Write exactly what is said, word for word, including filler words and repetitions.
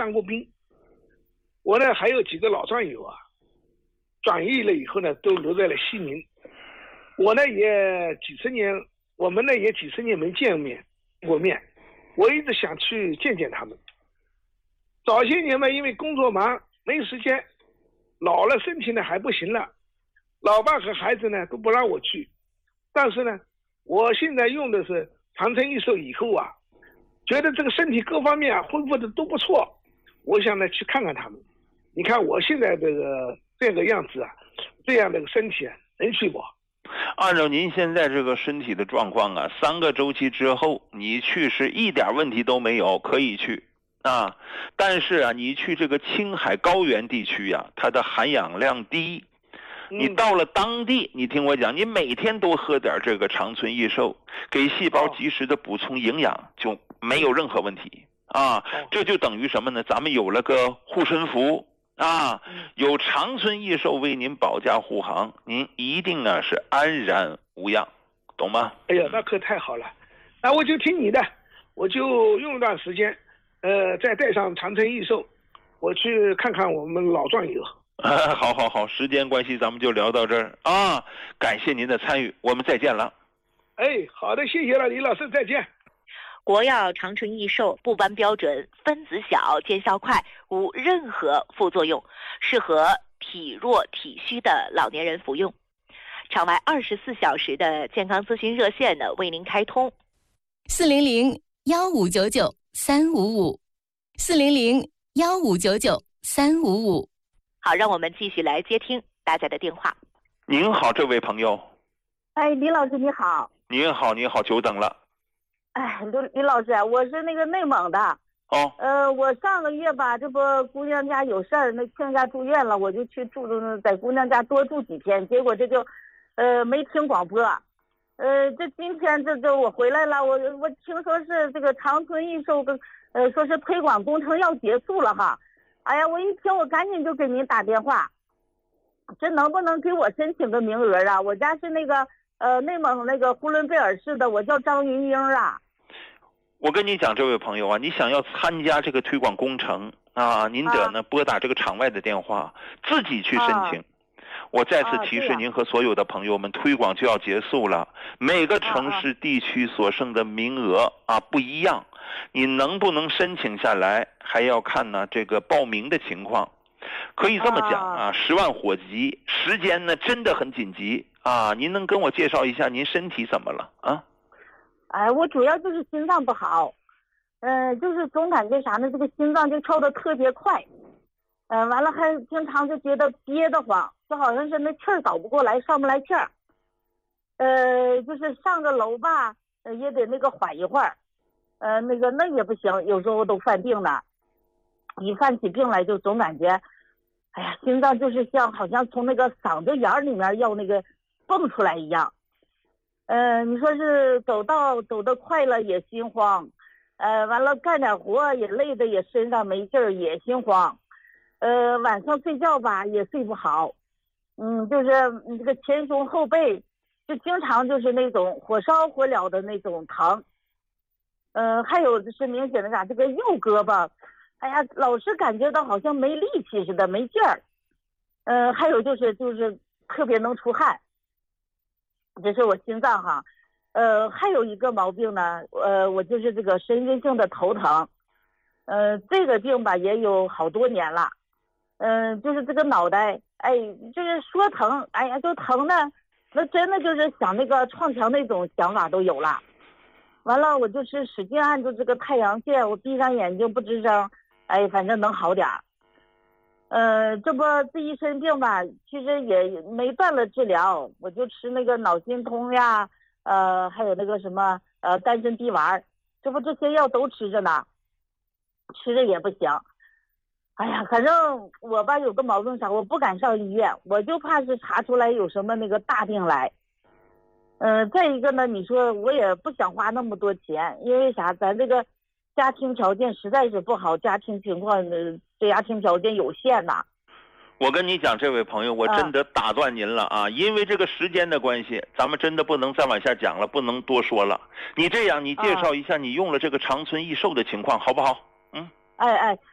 当过兵。我呢还有几个老战友啊，转役了以后呢，都留在了西宁。我呢也几十年，我们呢也几十年没见面过面，我一直想去见见他们。早些年嘛，因为工作忙没时间，老了身体呢还不行了，老爸和孩子呢都不让我去。但是呢，我现在用的是长春益寿以后啊，觉得这个身体各方面啊恢复的都不错，我想呢去看看他们。你看我现在这个这个样子啊，这样的身体啊，能去不？ 按照您现在这个身体的状况啊，三个周期之后你去是一点问题都没有，可以去啊。但是啊，你去这个青海高原地区呀、啊，它的含氧量低。你到了当地，你听我讲，你每天多喝点这个长春益寿，给细胞及时的补充营养，就没有任何问题啊。这就等于什么呢？咱们有了个护身符啊，有长春益寿为您保驾护航，您一定啊是安然无恙，懂吗？ 哎呀，那可太好了，那我就听你的，我就用一段时间，呃，再带上长春益寿，我去看看我们老战友。 啊，好好好，时间关系咱们就聊到这儿啊，感谢您的参与，我们再见了。 哎，好的，谢谢了，李老师，再见。 国药长春益寿不颁标准，分子小，见效快，无任何副作用，适合体弱体虚的老年人服用。场外二十四小时的健康咨询热线呢为您开通， 四零零幺五九九三五五，四零零幺五九九三五五。 好，让我们继续来接听大家的电话。 您好，这位朋友。 哎，李老师你好。 您好，您好，久等了。 哎，李李老师，我是那个内蒙的。 哦。 呃，我上个月吧，这不姑娘家有事儿，那亲家住院了，我就去住住在姑娘家多住几天，结果这就，呃，没听广播。呃，这今天这这我回来了，我我听说是这个长春益寿跟，呃，说是推广工程要结束了哈。哎呀，我一听我赶紧就给您打电话，这能不能给我申请个名额啊？我家是那个呃内蒙那个呼伦贝尔市的，我叫张云英啊。 我跟你讲，这位朋友啊，你想要参加这个推广工程啊，您得呢、啊、拨打这个场外的电话，自己去申请。啊、我再次提示您和所有的朋友们，推广就要结束了，每个城市地区所剩的名额啊不一样。你能不能申请下来，还要看呢这个报名的情况。可以这么讲啊，十万火急，时间呢真的很紧急啊！您能跟我介绍一下您身体怎么了啊？ 哎，我主要就是心脏不好，嗯、呃，就是总感觉啥呢，这个心脏就跳得特别快，呃，完了还经常就觉得憋得慌，就好像是那气儿倒不过来，上不来气儿，呃，就是上个楼吧，呃，也得那个缓一会儿。呃，那个那也不行，有时候都犯病了，一犯起病来就总感觉，哎呀，心脏就是像好像从那个嗓子眼里面要那个蹦出来一样。呃，你说是走道走得快了也心慌，呃，完了干点活也累的也身上没劲儿也心慌，呃，晚上睡觉吧也睡不好，嗯，就是你这个前胸后背就经常就是那种火烧火燎的那种疼。呃，还有就是明显的啥，这个右胳膊，哎呀，老是感觉到好像没力气似的，没劲儿。呃，还有就是就是特别能出汗，这是我心脏哈。呃，还有一个毛病呢，呃，我就是这个神经性的头疼。呃，这个病吧也有好多年了。嗯、呃，就是这个脑袋，哎，就是说疼，哎呀，就疼的，那真的就是想那个撞墙那种想法都有了。完了，我就是使劲按住这个太阳穴，我闭上眼睛不吱声，哎，反正能好点儿。呃，这不这一身病吧，其实也没断了治疗，我就吃那个脑心通呀，呃，还有那个什么呃丹参地丸，这不这些药都吃着呢，吃着也不行。哎呀，反正我吧有个毛病啥，我不敢上医院，我就怕是查出来有什么那个大病来。嗯、呃，再一个呢，你说我也不想花那么多钱，因为啥？咱这个家庭条件实在是不好，家庭情况呃，这家庭条件有限呐。 我跟你讲，这位朋友，我真的打断您了啊！因为这个时间的关系，咱们真的不能再往下讲了，不能多说了。你这样，你介绍一下你用了这个长春益寿的情况，好不好？嗯。 哎哎，